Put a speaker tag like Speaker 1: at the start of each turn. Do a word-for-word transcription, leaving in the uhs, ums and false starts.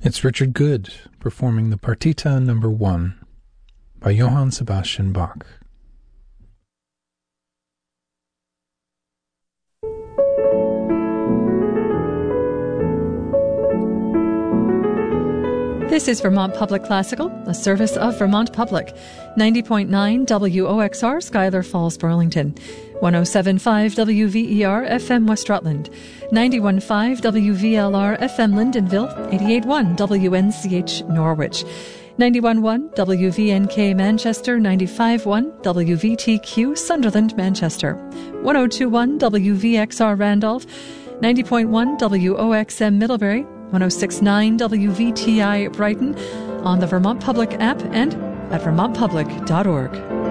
Speaker 1: It's Richard Good performing the Partita Number One by Johann Sebastian Bach.
Speaker 2: This is Vermont Public Classical, a service of Vermont Public. ninety point nine W O X R, Schuyler Falls, Burlington. one oh seven point five W V E R F M West Rutland. ninety-one point five W V L R F M Lyndonville. eighty-eight point one W N C H Norwich. ninety-one point one W V N K Manchester. ninety-five point one W V T Q Sunderland, Manchester. one oh two point one W V X R Randolph. ninety point one W O X M Middlebury. one oh six point nine W V T I Brighton, on the Vermont Public app and at vermont public dot org.